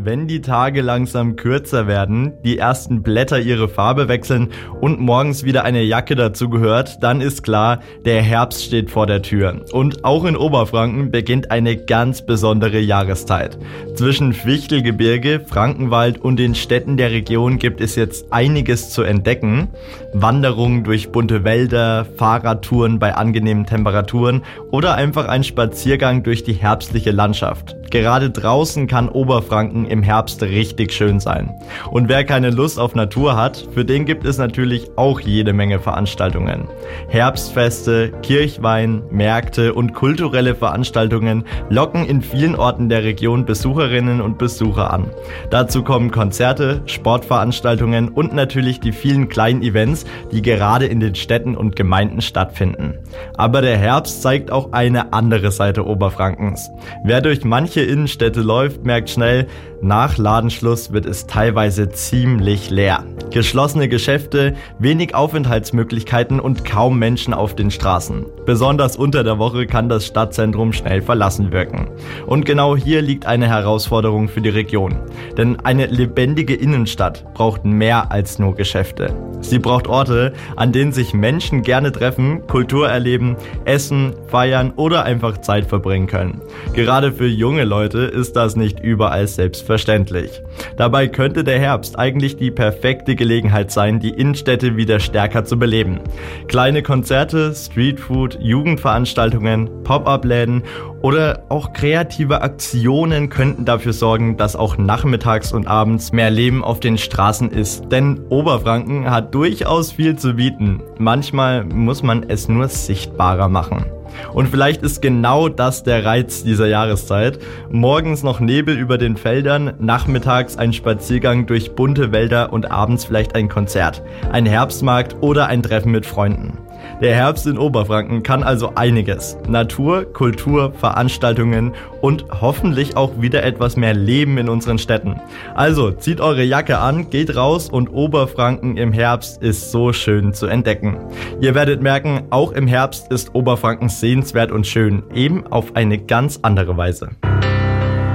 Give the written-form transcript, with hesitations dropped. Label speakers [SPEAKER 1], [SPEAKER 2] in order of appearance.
[SPEAKER 1] wenn die Tage langsam kürzer werden, die ersten Blätter ihre Farbe wechseln und morgens wieder eine Jacke dazugehört, dann ist klar, der Herbst steht vor der Tür. Und auch in Oberfranken beginnt eine ganz besondere Jahreszeit. Zwischen Fichtelgebirge, Frankenwald und den Städten der Region gibt es jetzt einiges zu entdecken. Wanderungen durch bunte Wälder, Fahrradtouren bei angenehmen Temperaturen oder einfach ein Spaziergang durch die herbstliche Landschaft. Gerade draußen kann Oberfranken im Herbst richtig schön sein. Und wer keine Lust auf Natur hat, für den gibt es natürlich auch jede Menge Veranstaltungen. Herbstfeste, Kirchweih, Märkte und kulturelle Veranstaltungen locken in vielen Orten der Region Besucherinnen und Besucher an. Dazu kommen Konzerte, Sportveranstaltungen und natürlich die vielen kleinen Events, die gerade in den Städten und Gemeinden stattfinden. Aber der Herbst zeigt auch eine andere Seite Oberfrankens. Wer durch manche Innenstädte läuft, merkt schnell, nach Ladenschluss wird es teilweise ziemlich leer. Geschlossene Geschäfte, wenig Aufenthaltsmöglichkeiten und kaum Menschen auf den Straßen. Besonders unter der Woche kann das Stadtzentrum schnell verlassen wirken. Und genau hier liegt eine Herausforderung für die Region. Denn eine lebendige Innenstadt braucht mehr als nur Geschäfte. Sie braucht Orte, an denen sich Menschen gerne treffen, Kultur erleben, essen, feiern oder einfach Zeit verbringen können. Gerade für junge Leute ist das nicht überall selbstverständlich. Dabei könnte der Herbst eigentlich die perfekte Gelegenheit sein, die Innenstädte wieder stärker zu beleben. Kleine Konzerte, Streetfood, Jugendveranstaltungen, Pop-up-Läden oder auch kreative Aktionen könnten dafür sorgen, dass auch nachmittags und abends mehr Leben auf den Straßen ist. Denn Oberfranken hat durchaus viel zu bieten. Manchmal muss man es nur sichtbarer machen. Und vielleicht ist genau das der Reiz dieser Jahreszeit. Morgens noch Nebel über den Feldern, nachmittags ein Spaziergang durch bunte Wälder und abends vielleicht ein Konzert, ein Herbstmarkt oder ein Treffen mit Freunden. Der Herbst in Oberfranken kann also einiges. Natur, Kultur, Veranstaltungen und hoffentlich auch wieder etwas mehr Leben in unseren Städten. Also zieht eure Jacke an, geht raus und Oberfranken im Herbst ist so schön zu entdecken. Ihr werdet merken, auch im Herbst ist Oberfranken sehenswert und schön, eben auf eine ganz andere Weise.